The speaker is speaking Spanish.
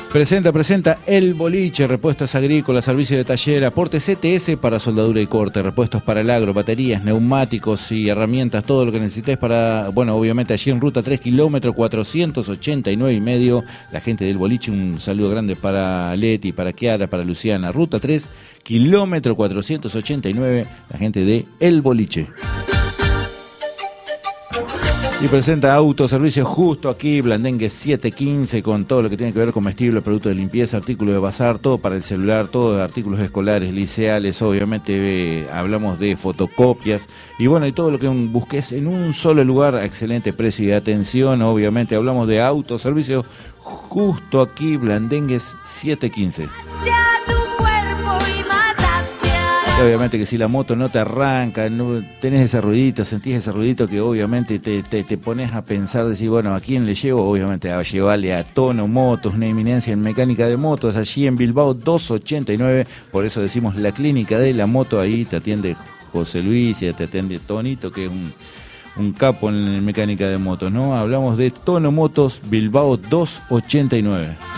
Presenta El Boliche, repuestos agrícolas, servicio de taller, aporte CTS para soldadura y corte, repuestos para el agro, baterías, neumáticos y herramientas, todo lo que necesites para, bueno, obviamente allí en ruta 3 kilómetros 489 y medio, la gente del Boliche, un saludo grande para Leti, para Kiara, para Luciana, ruta 3 kilómetro 489, la gente de El Boliche. Y presenta autoservicio justo aquí, Blandengue 715, con todo lo que tiene que ver con comestible, productos de limpieza, artículos de bazar, todo para el celular, todo artículos escolares, liceales, obviamente hablamos de fotocopias y bueno, y todo lo que busques en un solo lugar a excelente precio y atención, obviamente hablamos de autoservicio justo aquí, Blandengue 715. Obviamente que si la moto no te arranca, no tenés ese ruidito, sentís ese ruidito que obviamente te pones a pensar, decir, bueno, ¿a quién le llevo? Obviamente a llevarle a Tono Motos, una eminencia en mecánica de motos, allí en Bilbao 289, por eso decimos la clínica de la moto, ahí te atiende José Luis y te atiende Tonito, que es un capo en mecánica de motos, ¿no? Hablamos de Tono Motos, Bilbao 289.